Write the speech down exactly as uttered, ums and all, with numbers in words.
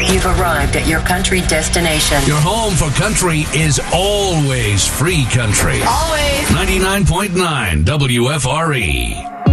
You've arrived at your country destination. Your home for country is always free country. Always. ninety-nine point nine W F R E.